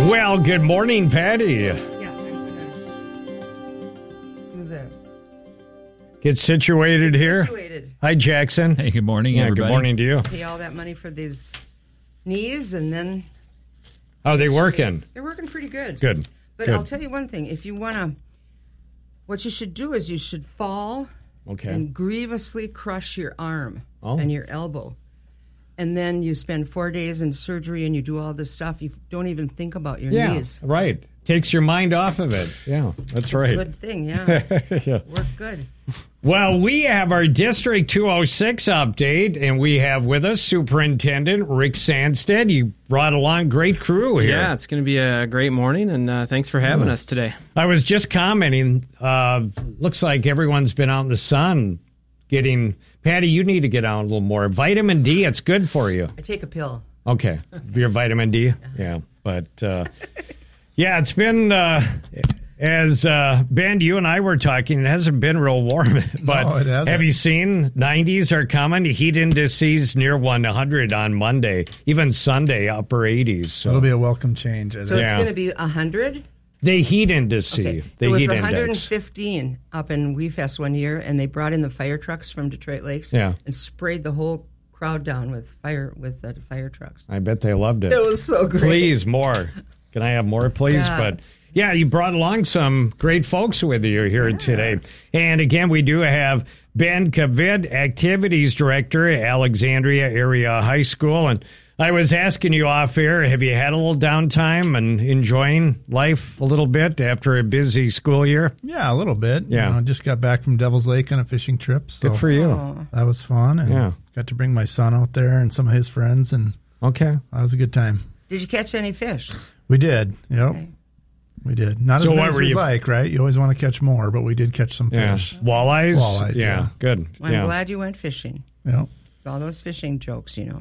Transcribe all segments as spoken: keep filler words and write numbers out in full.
Well, good morning, Patty. Yeah, do that. Get situated Get here. situated. Hi, Jackson. Hey, good morning, Yeah, everybody. good morning to you. Pay all that money for these knees, and then How are they working? they're working pretty good. Good. But Good. I'll tell you one thing: if you want to, what you should do is you should fall Okay. and grievously crush your arm Oh. and your elbow. And then you spend four days in surgery and you do all this stuff. You don't even think about your Yeah, knees. right. Takes your mind off of it. Yeah, that's right. Good thing, yeah. Yeah. Work good. Well, we have our District two oh six update, and we have with us Superintendent Rick Sandstead. You brought along a great crew here. Yeah, it's going to be a great morning, and uh, thanks for having us today. I was just commenting. Uh, looks like everyone's been out in the sun getting... Patty, you need to get out a little more. Vitamin D, it's good for you. I take a pill. Okay. Your vitamin D? Yeah. But, uh, yeah, it's been, uh, as uh, Ben, you and I were talking, it hasn't been real warm. But No, it hasn't. have you seen nineties are coming? Heat indices near one hundred on Monday. Even Sunday, upper eighties. So It'll be a welcome change. I So think. it's Yeah. going to be one hundred? the heat index. Okay. The It was heat one hundred index. fifteen up in WeFest one year, and they brought in the fire trucks from Detroit Lakes Yeah. and sprayed the whole crowd down with fire with the fire trucks. I bet they loved it. It was so great. Please, more. Can I have more, please? Yeah. But yeah, you brought along some great folks with you here today. And again, we do have Ben Kavid, Activities Director at Alexandria Area High School. And I was asking you off air, have you had a little downtime and enjoying life a little bit after a busy school year? Yeah, a little bit. Yeah. You know, just got back from Devil's Lake on a fishing trip. So Good for you. Oh. that was fun. And Yeah. got to bring my son out there and some of his friends, and Okay. that was a good time. Did you catch any fish? We did. Yep. Okay. We did. Not So as what many as were we'd you- like, right? You always want to catch more, but we did catch some Yeah. fish. Walleyes? Walleyes, Yeah. yeah. Good. Well, I'm yeah. glad you went fishing. Yep. It's all those fishing jokes, you know.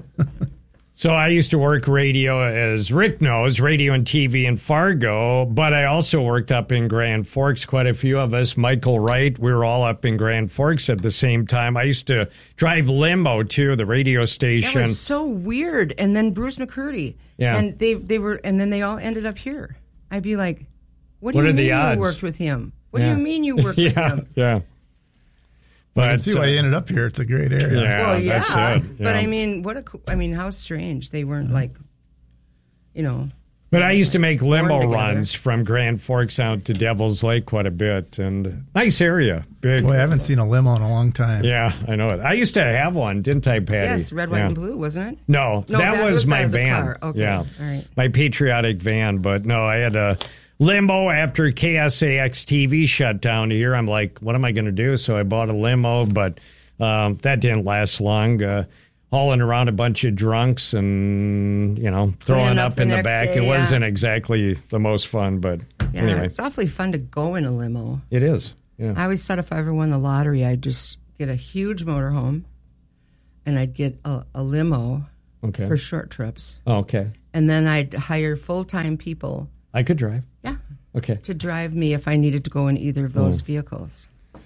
So I used to work radio, as Rick knows, radio and T V in Fargo, but I also worked up in Grand Forks, quite a few of us. Michael Wright, we were all up in Grand Forks at the same time. I used to drive limo, too, the radio That station. was so weird. And then Bruce McCurdy. Yeah. And they they were and then they all ended up here. I'd be like, what do What you are mean the odds? you worked with him? What Yeah. do you mean you worked with yeah, him? yeah. I can But, see why you uh, ended up here. It's a great area. Yeah, Well, yeah. that's it. But yeah. I mean, what a co- I mean, how strange. They weren't like, you know. But I used to make limo Born together. runs from Grand Forks out to Devil's Lake quite a bit. And nice area. Big. Boy, I haven't seen a limo in a long time. Yeah, I know it. I used to have one, didn't I, Patty? Yes, red, white, Yeah. and blue, wasn't it? No, No, that, that was, was my the- the van. car. Okay, Yeah, all right. my patriotic van. But no, I had a limo after K S A X T V shut down here. I'm like, what am I going to do? So I bought a limo, but um, that didn't last long. Uh, hauling around a bunch of drunks and, you know, throwing Cleaning up, up the in the next back. day, it yeah. wasn't exactly the most fun, but Yeah, anyway, it's awfully fun to go in a limo. it is. Yeah. I always thought if I ever won the lottery, I'd just get a huge motorhome, and I'd get a, a limo Okay. for short trips, Oh, okay. and then I'd hire full time people, I could drive. yeah, Okay. to drive me if I needed to go in either of those vehicles.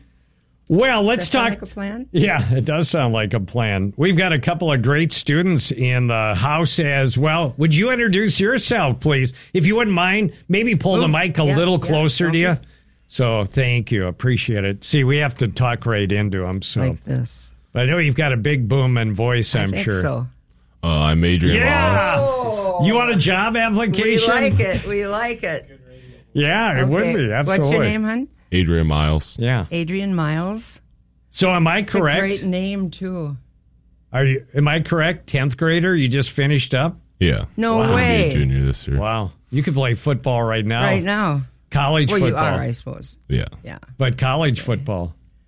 Well, let's Does that sound talk. like a plan? Yeah, it does sound like a plan. We've got a couple of great students in the house as well. Would you introduce yourself, please? If you wouldn't mind, maybe pull the Move. mic a Yeah, little yeah, closer don't to you. move. So thank you. Appreciate it. See, we have to talk right into them. So Like this. I know you've got a big booming voice, I'm I think sure. so. Uh, I'm Adrian Yeah. Miles. You want a job We application? like it. We like it. Yeah, it would Okay. be. Absolutely. What's your name, hon? Adrian Miles. Yeah. Adrian Miles. So am I It's correct? a great name, too. Are you? Am I correct? tenth grader? You just finished up? Yeah. No I'm gonna be way. a junior this year. Wow. You could play football right now. Right now. College Well, football. you are, I suppose. Yeah. Yeah. But college football.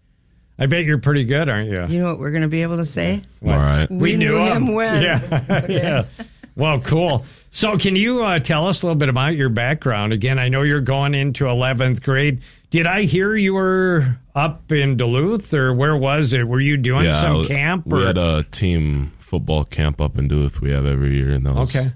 I bet you're pretty good, aren't you? You know what we're going to be able to say? All right. We knew him when. Yeah. yeah. Well, cool. So can you uh, tell us a little bit about your background? Again, I know you're going into eleventh grade. Did I hear you were up in Duluth, or where was it? Were you doing Yeah, I some was- camp? We Or? had a team football camp up in Duluth we have every year. And that was Okay.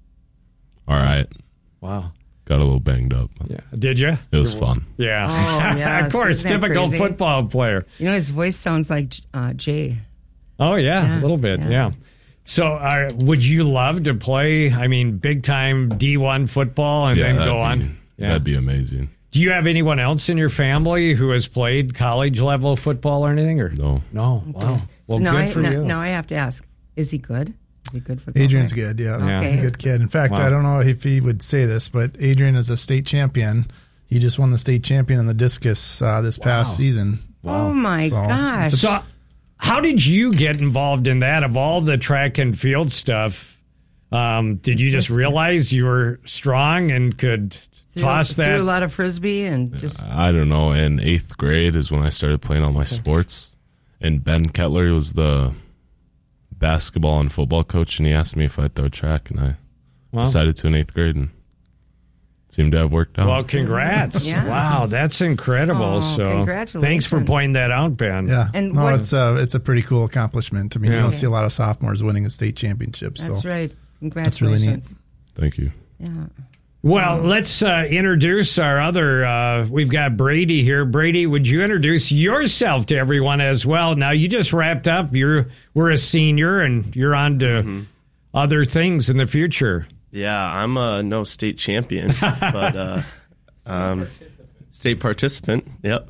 all right. Wow. Got a little banged up. Yeah. Did you? It was fun. Yeah. Oh, yes. Of course, Isn't that typical crazy? football player. You know, his voice sounds like uh, Jay. Oh, yeah, Yeah, a little bit, yeah. yeah. So, uh, would you love to play? I mean, big time D one football and Yeah, then that'd go be- on. Yeah. That'd be amazing. Do you have anyone else in your family who has played college level football or anything? Or No. no? Wow. Well, so now good I, for now, you. now I have to ask: is he good? Is he a good football? Adrian's player? good. Yeah, Yeah. he's a good kid. In fact, Wow. I don't know if he would say this, but Adrian is a state champion. He just won the state champion in the discus uh, this past season. Oh my So, gosh! So, how did you get involved in that? Of all the track and field stuff, um, did you just Discus. realize you were strong and could Threw- toss threw that? a lot of frisbee and just I don't know. In eighth grade is when I started playing all my sports. And Ben Kettler was the basketball and football coach, and he asked me if I'd throw track, and I Wow. decided to in eighth grade, and seemed to have worked out. Well, congrats! Yeah. Wow, that's incredible. Oh, so, congratulations. thanks for pointing that out, Ben. Yeah, And no, what- it's a it's a pretty cool accomplishment. I mean, Yeah. you don't see a lot of sophomores winning a state championship. that's so right. That's really neat. Congratulations! Thank you. Yeah. Well, let's uh, introduce our other. Uh, we've got Brady here. Brady, would you introduce yourself to everyone as well? Now, you just wrapped up. You're we're a senior, and you're on to Mm-hmm. other things in the future. Yeah, I'm a no state champion, but uh, um, state participant. Yep.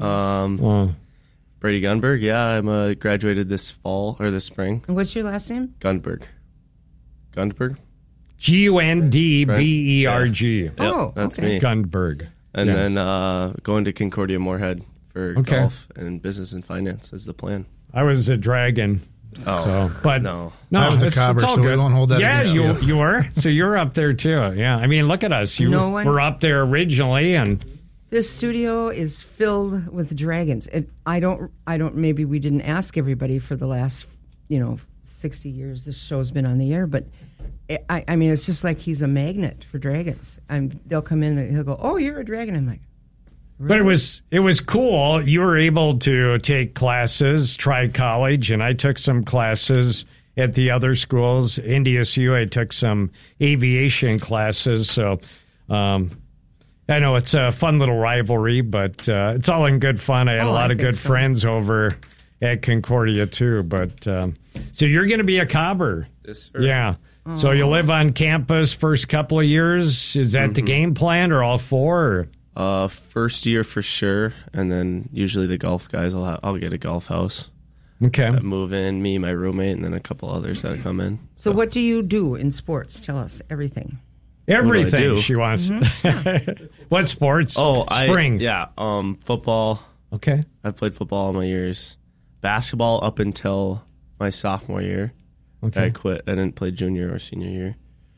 Um, Well, Brady Gunberg. Yeah, I'm uh, graduated this fall or this spring. And what's your last name? Gunberg. Gunberg. G U N D B E R G. Yep, Oh, that's okay. me. Gunberg. And Yeah. then uh, going to Concordia Moorhead for Okay. golf and business and finance is the plan. I was a dragon. Oh, So, but no. no, I was a it's, cobber, it's all so we good. won't hold that Yeah, against you you. you were. So you're up there too. Yeah, I mean, look at us. You No one- were up there originally, and This studio is filled with dragons. It, I don't. I don't. Maybe we didn't ask everybody for the last, you know, sixty years this show's been on the air, but it, I, I mean, it's just like he's a magnet for dragons. I'm. They'll come in and he'll go, "Oh, you're a dragon." I'm like, but it was it was cool. You were able to take classes, try college, and I took some classes at the other schools. N D S U, I took some aviation classes. So. Um, I know it's a fun little rivalry, but uh, it's all in good fun. I had Oh, a lot I of think good so. friends over at Concordia too. But um, so you're going to be a cobber, Yes, sir. yeah. So you live on campus first couple of years. Is that the game plan, or all four? Or? Uh, first year for sure, and then usually the golf guys. I'll ha- I'll get a golf house. Okay. I move in, me, my roommate, and then a couple others that come in. so what do you do in sports? Tell us everything. Everything do? she wants. What sports? Oh, spring. I, yeah, um, football. Okay. I've played football all my years. Basketball up until my sophomore year. Okay. I quit. I didn't play junior or senior year.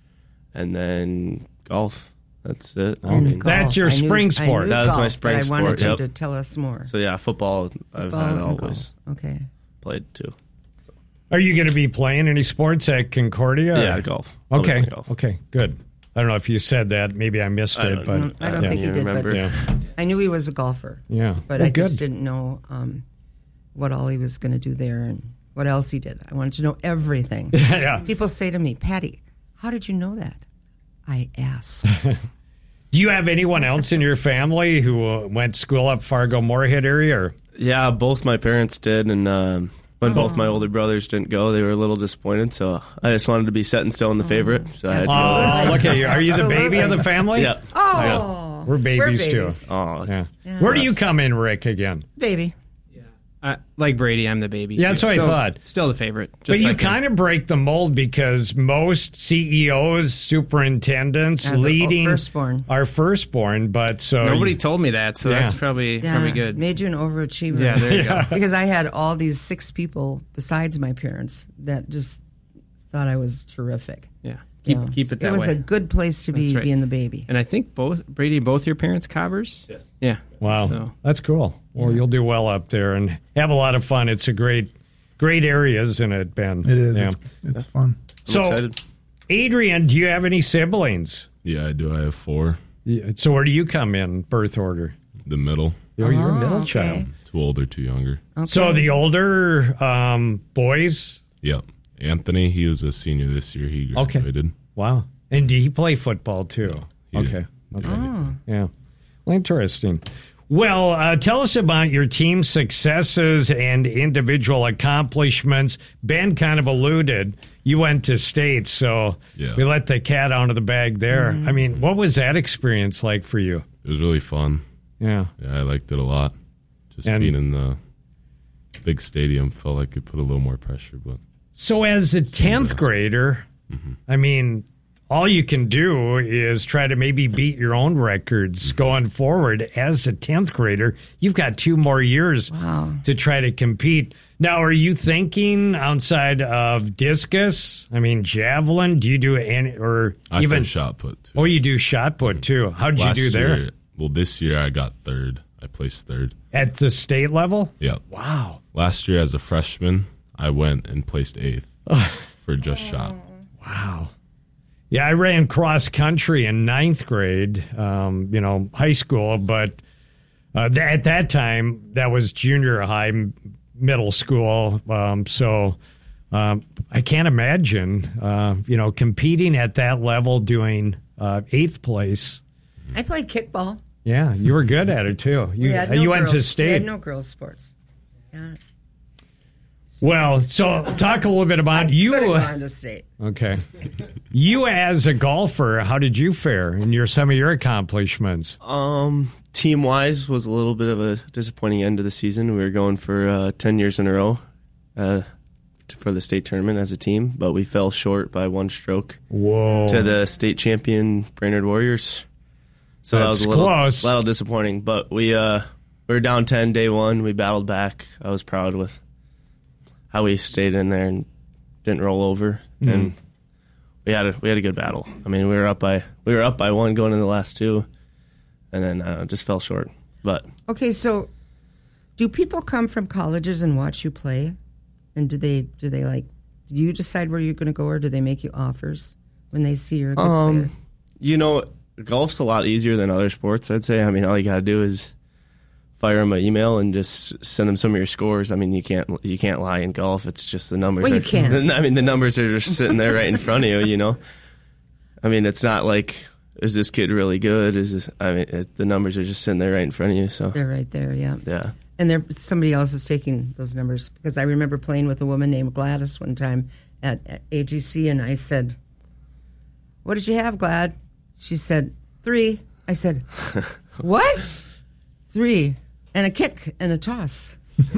And then golf. That's it. I And mean, golf. That's your I knew- spring I sport. knew That was my golf, spring but I wanted sport, you yep. to tell us more. so yeah, football. I've Ball had and always golf. Okay. played too. Are you going to be playing any sports at Concordia? or- Yeah, golf. I'll be Okay. playing golf. Okay. Good. I don't know if you said that. Maybe I missed I it, don't- but Mm, I don't yeah. think he you did, but remember. Yeah. I knew he was a golfer. Yeah. But Well, I good. just didn't know um, what all he was going to do there and what else he did. I wanted to know everything. Yeah. People say to me, Patty, how did you know that? I asked. Do you have anyone else in your family who uh, went to school up Fargo Moorhead area? Or? Yeah, both my parents did, and um, when both my older brothers didn't go, they were a little disappointed. So I just wanted to be set in stone the favorite. So I had to go. Oh, look at you. Are you the baby of the family? Yeah. Oh, We're babies, too. babies. Oh, Yeah. Yeah. Where do you come in, Rick, again? Baby. Uh, like Brady, I'm the baby. Yeah, that's too. what I So, thought. Still the favorite. But Just you like him. kind of break the mold because most C E Os, superintendents, Yeah, the leading firstborn. are firstborn. But so Nobody you- told me that, so Yeah. that's probably Yeah, probably good. made you an overachiever. Yeah, there you go. Because I had all these six people besides my parents that just thought I was terrific. Yeah, keep Yeah. keep it that It was way. a good place to be That's right. being the baby. And I think both Brady, both your parents cobbers. Yes. Yeah. Wow, So, that's cool. Well, you'll do well up there and have a lot of fun. It's a great, great area, isn't it, Ben? It is. Yeah. It's, it's fun. I'm So, excited. Adrian, do you have any siblings? Yeah, I do. I have four. Yeah, so where do you come in birth order? The middle. You're, you're a Oh, middle okay. child. Two older, two younger. Okay. So the older um, boys. Yep. Anthony, he is a senior this year. He Okay. graduated. Wow. And did he play football too? He okay. didn't do Okay. anything. Yeah. Well, interesting. Well, uh, tell us about your team successes and individual accomplishments. Ben kind of alluded. You went to state, so Yeah. we let the cat out of the bag there. I mean, what was that experience like for you? It was really fun. Yeah. Yeah, I liked it a lot. Just And- being in the big stadium felt like it put a little more pressure, but So as a tenth yeah. grader, I mean, all you can do is try to maybe beat your own records going forward. As a tenth grader, you've got two more years Wow. to try to compete. Now, are you thinking outside of discus? I mean, javelin? Do you do any, or I even threw shot put too. Oh, you do shot put too. How did Last you do there? year, well, this year I got third. I placed third. At the state level? Yeah. Wow. Last year as a freshman, I went and placed eighth for just shot. Wow. Yeah, I ran cross country in ninth grade, um, you know, high school, but uh, th- at that time, that was junior high, m- middle school. Um, so um, I can't imagine, uh, you know, competing at that level, doing uh, eighth place. I played kickball. Yeah, you were good at it, too. You, We had uh, no you went girls, to We state. had no girls' sports. Yeah. Well, so talk a little bit about you. Could have gone to state. Okay. You as a golfer, how did you fare in your some of your accomplishments? Um, team wise was a little bit of a disappointing end of the season. We were going for uh, ten years in a row uh, t- for the state tournament as a team, but we fell short by one stroke Whoa. to the state champion Brainerd Warriors. So that That's was a little, close. little disappointing. But we uh, we were down ten day one. We battled back. I was proud with how we stayed in there and didn't roll over. Mm-hmm. And we had a we had a good battle. I mean, we were up by we were up by one going into the last two, and then uh, just fell short. But Okay, so do people come from colleges and watch you play? And do they do they like do you decide where you're going to go, or do they make you offers when they see you're a good player? um, you know, golf's a lot easier than other sports. I'd say. I mean, all you gotta do is fire them an email and just send them some of your scores. I mean, you can't you can't lie in golf. It's just the numbers. Well, are, you can. I mean, the numbers are just sitting there right in front of you. You know, I mean, it's not like is this kid really good? Is this? I mean, it, the numbers are just sitting there right in front of you. So They're right there, yeah. yeah. And there somebody else is taking those numbers, because I remember playing with a woman named Gladys one time at, at A G C, and I said, "What did you have, Glad?" She said, three. I said, "What? Three. And a kick and a toss."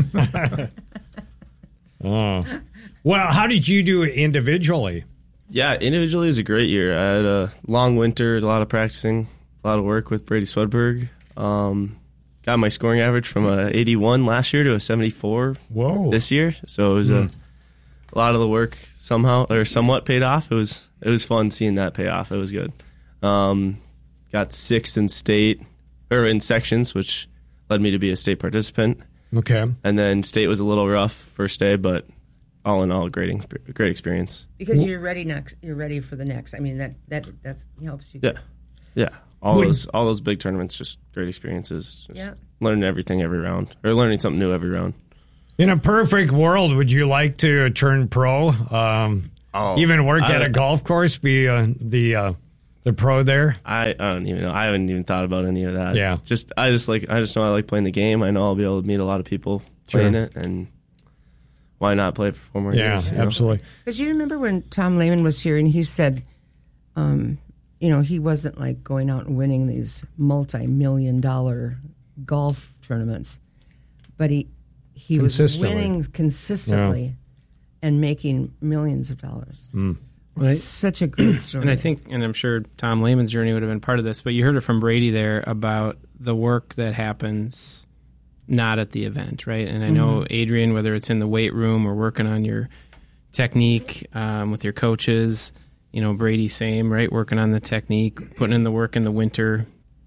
Oh. Well, how did you do individually? Yeah, individually it was a great year. I had a long winter, a lot of practicing, a lot of work with Brady Swedberg. Um, got my scoring average from a eighty-one last year to a seventy-four Whoa. this year. So it was a, a lot of the work somehow or somewhat paid off. It was it was fun seeing that pay off. It was good. Um, got sixth in state or in sections, which led me to be a state participant. Okay. And then state was a little rough first day, but all in all, great exp- great experience. Because you're ready next. You're ready for the next. I mean, that that that's helps you. Yeah, yeah. All Would- those all those big tournaments, just great experiences. Just Yeah. learning everything every round, or learning something new every round. In a perfect world, would you like to turn pro? Um, Oh, even work I- at a golf course, be uh, the uh, the pro there? I, I don't even know. I haven't even thought about any of that. Yeah. Just I just like I just know I like playing the game. I know I'll be able to meet a lot of people playing Sure. it, and why not play for four more Yeah, years? you know? absolutely. Because you remember when Tom Lehman was here and he said, um, you know, he wasn't like going out and winning these multi-million dollar golf tournaments, but he he was Consistently. winning consistently and making millions of dollars. It's such a great story. And I think, and I'm sure Tom Lehman's journey would have been part of this, but you heard it from Brady there about the work that happens not at the event, right? And I know, Adrian, whether it's in the weight room or working on your technique um, with your coaches, you know, Brady, same, right? Working on the technique, putting in the work in the winter.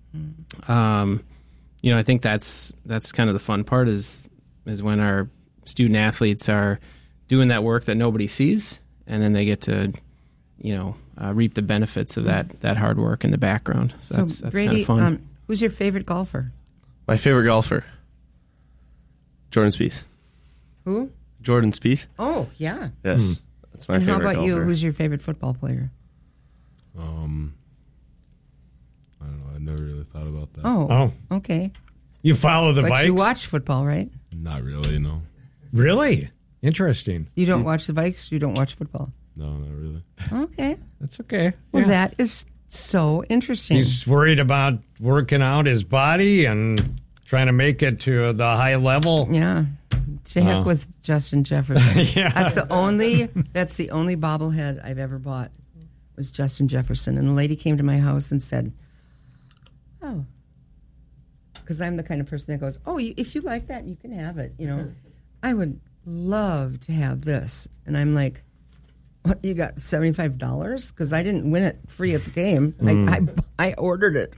Um, you know, I think that's that's kind of the fun part is is when our student athletes are doing that work that nobody sees, and then they get to, you know, uh, reap the benefits of that that hard work in the background. So, So, that's that's kind Brady, of fun. um, who's your favorite golfer? My favorite golfer, Jordan Spieth. Who? Jordan Spieth. Oh, yeah. Yes, that's my And how favorite about you? golfer. Who's your favorite football player? Um, I don't know. I never really thought about that. Oh, Oh, okay. You follow the But Vikes? you watch football, right? Not really, no. Really? Interesting. You don't watch the Vikes. You don't watch football. No, not really. Okay. That's okay. Well, Yeah. that is so interesting. He's worried about working out his body and trying to make it to the high level. Yeah. To heck Wow. with Justin Jefferson. Yeah. That's the only that's the only bobblehead I've ever bought was Justin Jefferson. And a lady came to my house and said, "Oh." Because I'm the kind of person that goes, "Oh, you, if you like that, you can have it." You know, I would love to have this. And I'm like, "What, you got seventy-five dollars?" Because I didn't win it free at the game. Mm. I, I, I ordered it.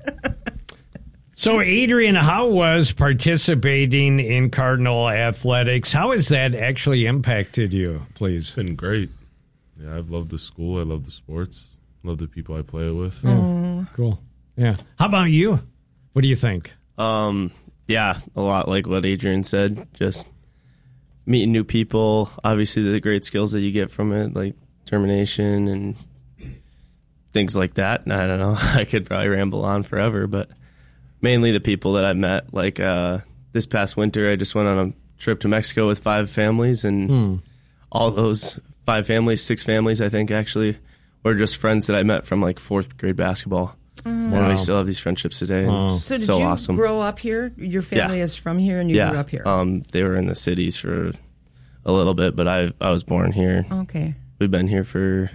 So, Adrian, how was participating in Cardinal athletics? How has that actually impacted you, please? It's been great. Yeah, I've loved the school. I love the sports. Love the people I play with. Yeah. Cool. Yeah. How about you? What do you think? Um, yeah, a lot like what Adrian said. Just meeting new people. Obviously, the great skills that you get from it, like determination and things like that. I don't know. I could probably ramble on forever, but mainly the people that I've met. Like uh, this past winter, I just went on a trip to Mexico with five families, and Hmm. all those five families, six families, I think, actually, were just friends that I met from like fourth grade basketball. And Wow. we still have these friendships today. And Wow. it's So so, did you awesome. grow up here? Your family Yeah. is from here, and you yeah, grew up here. Um, they were in the cities for a little bit, but I I was born here. Okay. We've been here for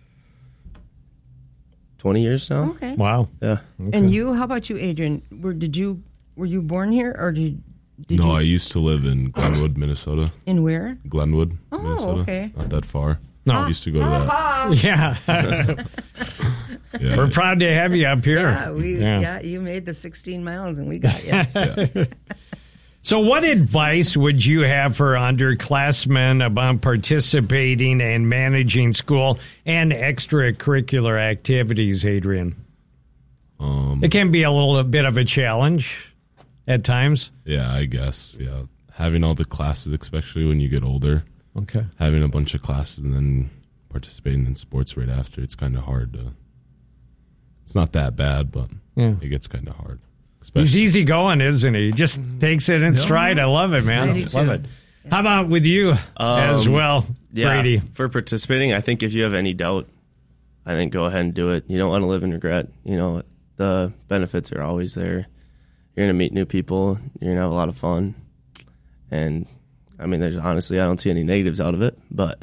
twenty years now. Okay. Wow. Yeah. And you? How about you, Adrian? Were did you were you born here, or did, did no, you I used to live in Glenwood, Minnesota. in where? Glenwood, Oh, Minnesota. okay. Not that far. No. I used to go to that. Yeah. Yeah. We're proud to have you up here. Yeah, we Yeah. yeah. You made the sixteen miles, and we got you. So, what advice would you have for underclassmen about participating and managing school and extracurricular activities, Adrian? Um, It can be a little bit of a challenge at times. yeah, I guess. Yeah. Having all the classes, especially when you get older, Okay. having a bunch of classes and then participating in sports right after, it's kind of hard to. It's not that bad, but Yeah. it gets kind of hard. He's Especially, easy going, isn't he? He just takes it in stride. I love it, man. I do Love too. it. How about with you as Um, well, Yeah, Brady? for participating, I think if you have any doubt, I think go ahead and do it. You don't want to live in regret. You know, the benefits are always there. You're going to meet new people. You're going to have a lot of fun. And, I mean, there's honestly, I don't see any negatives out of it. But,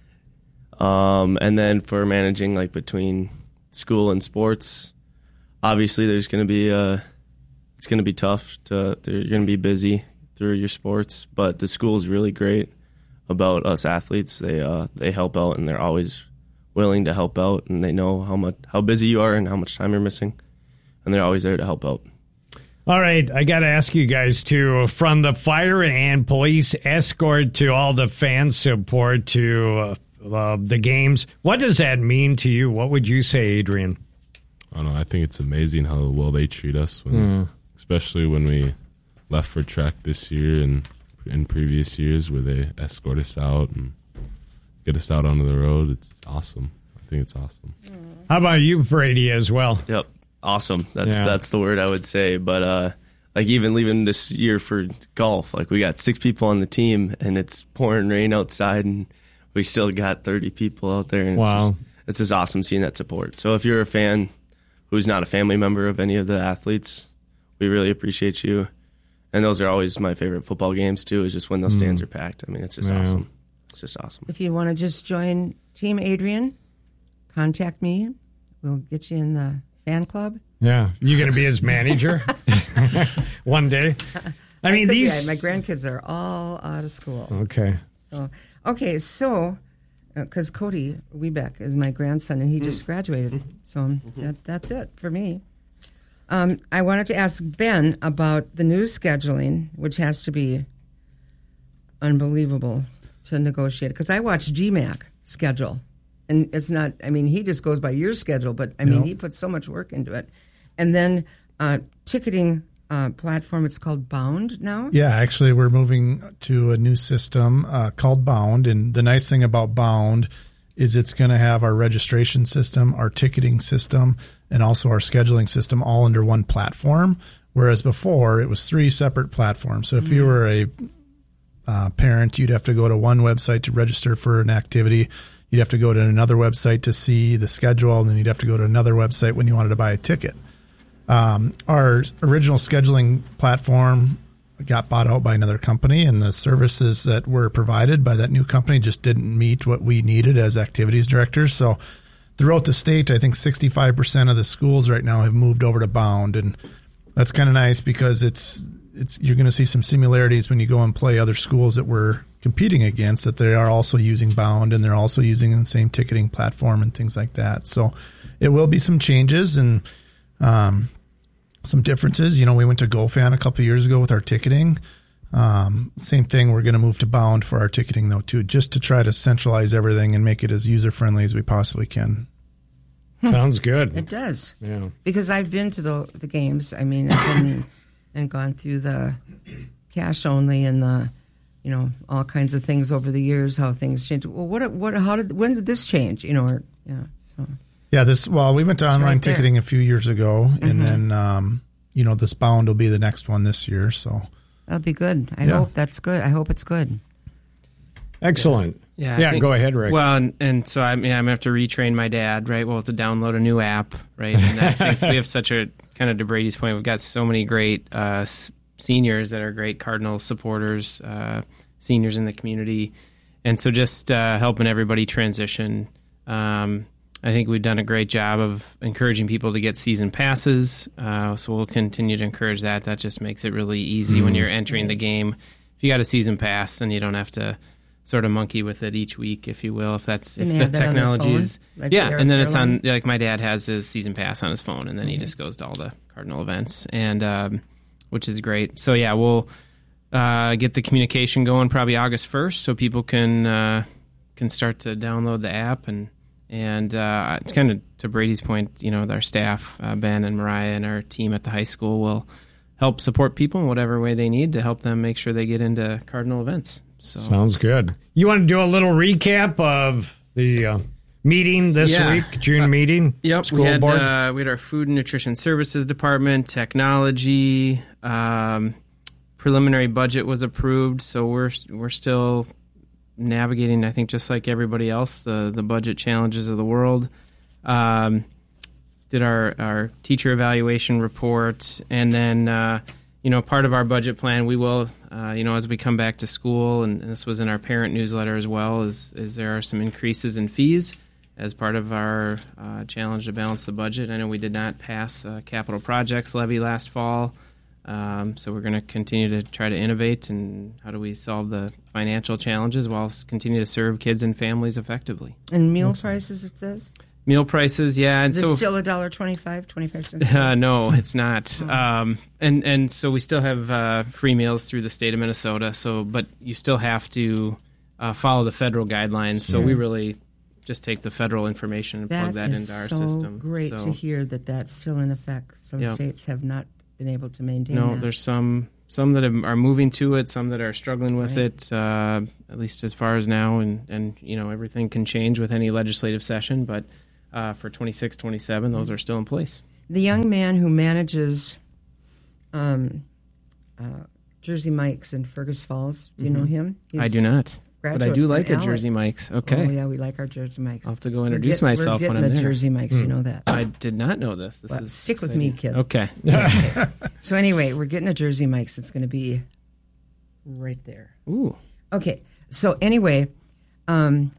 um, and then for managing, like, between school and sports, obviously there's going to be, uh, it's going to be tough. To You're going to be busy through your sports. But the school's really great about us athletes. They uh, they help out, and they're always willing to help out, and they know how much how busy you are and how much time you're missing, and they're always there to help out. All right, I got to ask you guys too, from the fire and police escort to all the fan support to uh, uh, the games, what does that mean to you? What would you say, Adrian? I don't know. I think it's amazing how well they treat us, when, especially when we left for track this year and in previous years, where they escort us out and get us out onto the road. It's awesome. I think it's awesome. How about you, Brady, as well? Yep, awesome. That's Yeah. that's the word I would say. But uh, like even leaving this year for golf, like we got six people on the team, and it's pouring rain outside, and we still got thirty people out there. And it's Wow. just, it's just awesome seeing that support. So if you're a fan who's not a family member of any of the athletes, we really appreciate you. And those are always my favorite football games too, is just when those stands are packed. I mean, it's just Yeah. awesome. It's just awesome. If you want to just join Team Adrian, contact me. We'll get you in the fan club. Yeah, you going to be his manager one day? I mean, Could be. these. My grandkids are all out of school. Okay. So, okay, so because Cody Webeck is my grandson, and he just graduated, so that, that's it for me. Um, I wanted to ask Ben about the new scheduling, which has to be unbelievable to negotiate. Because I watch G MAC schedule, and it's not. I mean, he just goes by your schedule, but I mean, Yep. he puts so much work into it. And then uh, ticketing uh, platform. It's called Bound now. Yeah, actually, we're moving to a new system uh, called Bound. And the nice thing about Bound is it's going to have our registration system, our ticketing system, and also our scheduling system all under one platform, Whereas before, it was three separate platforms. So if mm-hmm. you were a uh, parent, you'd have to go to one website to register for an activity. You'd have to go to another website to see the schedule, and then you'd have to go to another website when you wanted to buy a ticket. Um, our original scheduling platform got bought out by another company, and the services that were provided by that new company just didn't meet what we needed as activities directors. So throughout the state, I think sixty-five percent of the schools right now have moved over to Bound, and that's kind of nice because it's it's you're going to see some similarities when you go and play other schools that we're competing against, that they are also using Bound, and they're also using the same ticketing platform and things like that. So it will be some changes and um, some differences. You know, we went to GoFan a couple of years ago with our ticketing. Um, same thing. We're going to move to Bound for our ticketing though too, just to try to centralize everything and make it as user friendly as we possibly can. Sounds good. It does. Yeah. Because I've been to the the games. I mean, I've been and gone through the cash only and the, you know, all kinds of things over the years, how things change. Well, what, what, how did, when did this change? You know, or, yeah, so. Yeah, this, well, we went to it's online right ticketing a few years ago, mm-hmm. and then, um, you know, this Bound will be the next one this year, so. That'll be good. I yeah. hope that's good. I hope it's good. Excellent. Yeah, yeah. think, Go ahead, Rick. Well, and, and so I mean, I'm gonna have to retrain my dad, right? We'll have to download a new app, right? And I think we have such a kind of to Brady's point. We've got so many great uh, s- seniors that are great Cardinal supporters, uh, seniors in the community, and so just uh, helping everybody transition. Um, I think we've done a great job of encouraging people to get season passes, uh, so we'll continue to encourage that. That just makes it really easy mm-hmm. when you're entering the game. If you got a season pass, then you don't have to sort of monkey with it each week, if you will. If that's if the technology is, like yeah, the and then it's airline? on. Like my dad has his season pass on his phone, and then Mm-hmm. he just goes to all the Cardinal events, and um, which is great. So yeah, we'll uh, get the communication going probably August first, so people can uh, can start to download the app, and and uh, it's kind of to Brady's point, you know, our staff, uh, Ben and Mariah, and our team at the high school will help support people in whatever way they need to help them make sure they get into Cardinal events. So sounds good. You want to do a little recap of the uh, meeting this yeah. week, June uh, meeting? Yep, school we had board? Uh, we had our food and nutrition services department, technology, um, preliminary budget was approved, so we're we're still navigating, I think, just like everybody else, the the budget challenges of the world. Um, did our our teacher evaluation report, and then. Uh, You know, part of our budget plan, we will, uh, you know, as we come back to school, and, and this was in our parent newsletter as well, is, is there are some increases in fees as part of our uh, challenge to balance the budget. I know we did not pass uh, capital projects levy last fall, um, so we're going to continue to try to innovate and how do we solve the financial challenges while continue to serve kids and families effectively. And meal prices, it says? Meal prices, yeah. And Is it so, still a dollar twenty-five, twenty-five cents? Uh, no, it's not. Um, and and so we still have uh, free meals through the state of Minnesota. So, but you still have to uh, follow the federal guidelines. So we really just take the federal information and plug that into our so system. Great so, to hear that that's still in effect. Some Yep. states have not been able to maintain No, that. there's some some that are moving to it, some that are struggling with Right. it. Uh, at least as far as now, and and you know everything can change with any legislative session, but. Uh, for twenty-six, twenty-seven, those are still in place. The young man who manages um, uh, Jersey Mike's in Fergus Falls, do you know him? He's I do not, but I graduate do from like a Alec. Jersey Mike's. Okay. Oh, yeah, we like our Jersey Mike's. I'll have to go We're introduce get- myself we're when getting I'm a there. Jersey Mike's, you know that. I did not know this. This Well, is stick with exciting. me, kid. Okay. So anyway, we're getting a Jersey Mike's. It's going to be right there. Ooh. Okay. So anyway, um,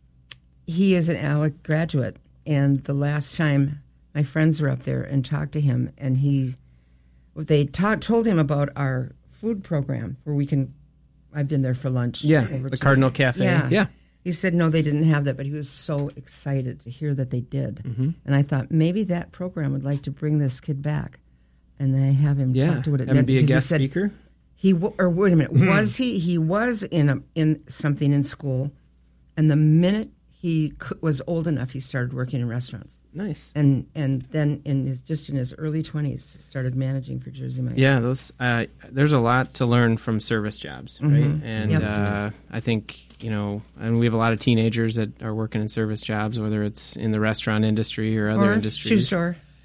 he is an Alec graduate, and the last time my friends were up there and talked to him, and he, they taught, told him about our food program where we can. I've been there for lunch. Yeah, over the to- Cardinal Cafe. Yeah. Yeah. He said no, they didn't have that, but he was so excited to hear that they did. Mm-hmm. And I thought maybe that program would like to bring this kid back, and I have him Yeah. talk to what it Have him meant. be a because he guest said speaker. He w- or wait a minute, was he? He was in a, in something in school, and the minute he c- was old enough, he started working in restaurants, Nice. and and then in his just in his early twenties, started managing for Jersey Mike's. Yeah, those. Uh, there's a lot to learn from service jobs, right? Mhm. And Yep. uh, I think you know, and we have a lot of teenagers that are working in service jobs, whether it's in the restaurant industry or other or industries. shoe store.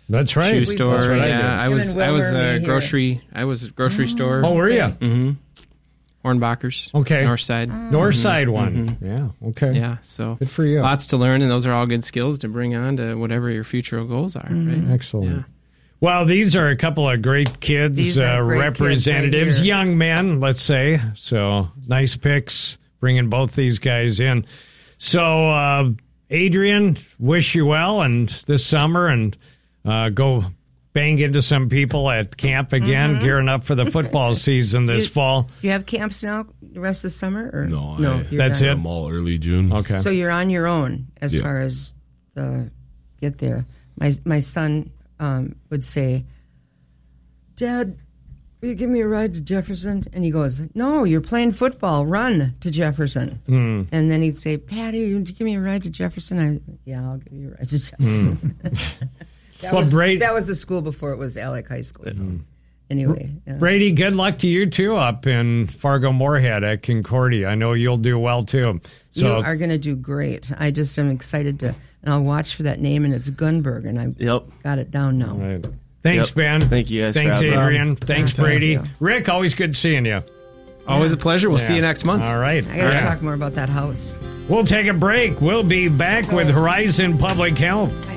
That's right. shoe store. That's what I yeah, did. I Him was and I was Wilmer a may hear grocery. I was a grocery store. Oh, were you? Mm-hmm. Hornbachers. Okay. North side. North side one. Yeah. Okay. Yeah, so Good for you. lots to learn, and those are all good skills to bring on to whatever your future goals are. Right? Excellent. Yeah. Well, these are a couple of great kids, These are uh, great representatives, kids right here. young men, let's say. So nice picks, bringing both these guys in. So, uh, Adrian, wish you well and this summer, and uh, go bang into some people at camp again, Mm-hmm. gearing up for the football season this you- fall. Do you have camps now the rest of the summer? Or? No, no I- you're That's done. it? I'm all early June. Okay. So you're on your own as Yeah. far as the get there. My my son um, would say, "Dad, will you give me a ride to Jefferson?" And he goes, "No, you're playing football. Run to Jefferson." Hmm. And then he'd say, "Patty, would you give me a ride to Jefferson?" I, yeah, I'll give you a ride to Jefferson. that, Well, was, Brady- that was the school before it was Alec High School. So anyway, yeah. Brady, good luck to you too up in Fargo Moorhead at Concordia. I know you'll do well too. So you are going to do great. I just am excited to, and I'll watch for that name, and it's Gunberg, and I've Yep. got it down now. Right. Thanks, Yep. Ben. Thank you guys for Thanks, having me. Adrian. Thanks, Thank Brady. you. Rick, always good seeing you. Always a pleasure. We'll see Yeah. you next month. All right. I got to Yeah. talk more about that house. We'll take a break. We'll be back So- with Horizon Public Health. I